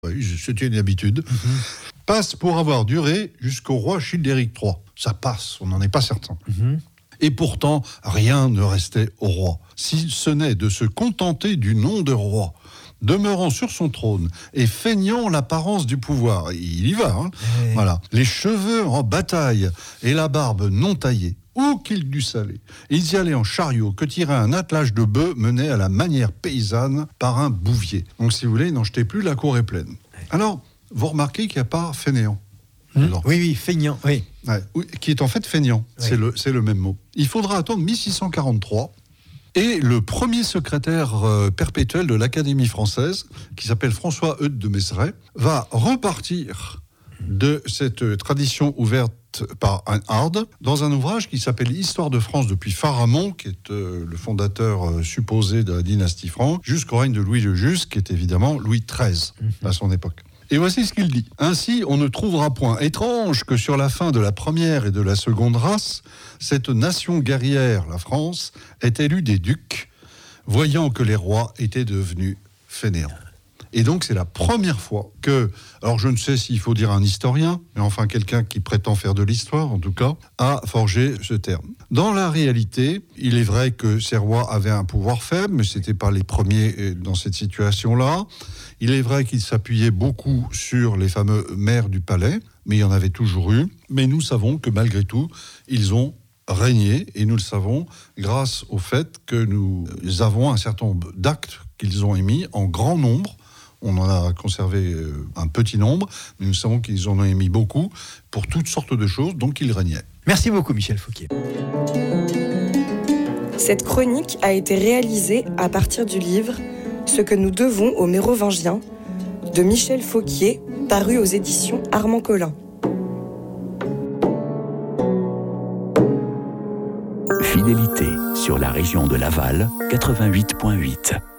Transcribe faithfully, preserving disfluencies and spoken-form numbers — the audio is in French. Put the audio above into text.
oui, c'était une habitude, mm-hmm. passe pour avoir duré jusqu'au roi Childéric trois. Ça passe, on n'en est pas certain. Mm-hmm. Et pourtant, rien ne restait au roi, si ce n'est de se contenter du nom de roi, demeurant sur son trône et feignant l'apparence du pouvoir. Il y va, hein oui. Voilà. Les cheveux en bataille et la barbe non taillée. Où qu'il dût aller. Ils y allaient en chariot que tirait un attelage de bœufs mené à la manière paysanne par un bouvier. Donc si vous voulez, n'en jetez plus, la cour est pleine. Alors, vous remarquez qu'il n'y a pas fainéant. Mmh. Oui, oui, feignant, oui. Ouais, qui est en fait feignant, oui. c'est, le, c'est le même mot. Il faudra attendre dix-six cent quarante-trois et le premier secrétaire euh, perpétuel de l'Académie française, qui s'appelle François-Eudes de Mézeray, va repartir de cette tradition ouverte par Einhard dans un ouvrage qui s'appelle Histoire de France depuis Pharamond, qui est euh, le fondateur euh, supposé de la dynastie franque, jusqu'au règne de Louis le Juste, qui est évidemment Louis treize mmh. à son époque. Et voici ce qu'il dit. Ainsi, on ne trouvera point étrange que sur la fin de la première et de la seconde race, cette nation guerrière, la France, ait élu des ducs, voyant que les rois étaient devenus fainéants. Et donc, c'est la première fois que, alors je ne sais s'il faut dire un historien, mais enfin quelqu'un qui prétend faire de l'histoire, en tout cas, a forgé ce terme. Dans la réalité, il est vrai que ces rois avaient un pouvoir faible, mais ce n'étaient pas les premiers dans cette situation-là. Il est vrai qu'ils s'appuyaient beaucoup sur les fameux maires du palais, mais il y en avait toujours eu. Mais nous savons que malgré tout, ils ont régné, et nous le savons grâce au fait que nous avons un certain nombre d'actes qu'ils ont émis en grand nombre. On en a conservé un petit nombre, mais nous savons qu'ils en ont émis beaucoup pour toutes sortes de choses, donc ils régnaient. Merci beaucoup, Michel Fauquier. Cette chronique a été réalisée à partir du livre « Ce que nous devons aux Mérovingiens » de Michel Fauquier, paru aux éditions Armand Collin. Fidélité sur la région de Laval, quatre-vingt-huit virgule huit.